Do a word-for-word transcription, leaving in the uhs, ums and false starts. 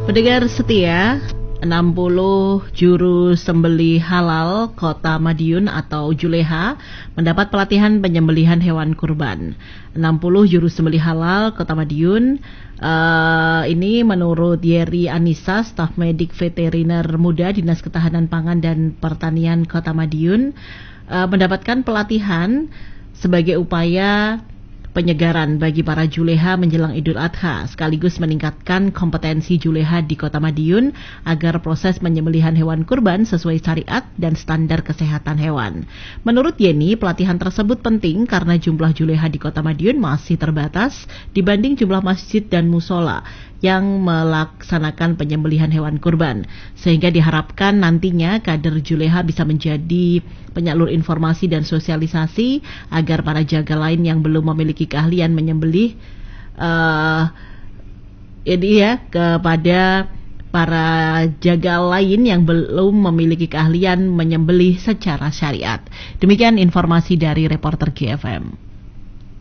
Pendengar setia, enam puluh juru sembelih halal Kota Madiun atau Juleha mendapat pelatihan penyembelihan hewan kurban. enam puluh juru sembelih halal Kota Madiun uh, ini menurut Yeri Anissa, staf medik veteriner muda Dinas Ketahanan Pangan dan Pertanian Kota Madiun, uh, mendapatkan pelatihan sebagai upaya penyegaran bagi para juleha menjelang Idul Adha, sekaligus meningkatkan kompetensi juleha di Kota Madiun agar proses penyembelihan hewan kurban sesuai syariat dan standar kesehatan hewan. Menurut Yeni, pelatihan tersebut penting karena jumlah juleha di Kota Madiun masih terbatas dibanding jumlah masjid dan musola yang melaksanakan penyembelihan hewan kurban, sehingga diharapkan nantinya kader juleha bisa menjadi penyalur informasi dan sosialisasi agar para jaga lain yang belum memiliki keahlian menyembelih uh, ini ya kepada para jaga lain yang belum memiliki keahlian menyembelih secara syariat. Demikian informasi dari reporter G F M.